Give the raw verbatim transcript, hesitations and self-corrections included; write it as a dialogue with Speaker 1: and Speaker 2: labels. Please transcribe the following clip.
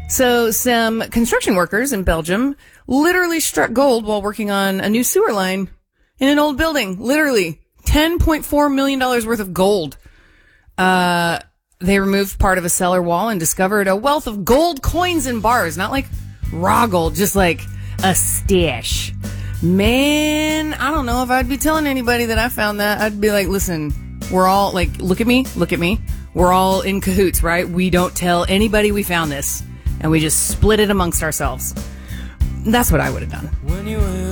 Speaker 1: So some construction workers in Belgium literally struck gold while working on a new sewer line in an old building. Literally ten point four million dollars worth of gold. Uh, they removed part of a cellar wall and discovered a wealth of gold coins and bars. Not like raw gold, just like a stash. Man, I don't know if I'd be telling anybody that I found that. I'd be like, listen, we're all like, look at me, look at me. We're all in cahoots, right? We don't tell anybody we found this. And we just split it amongst ourselves. That's what I would have done.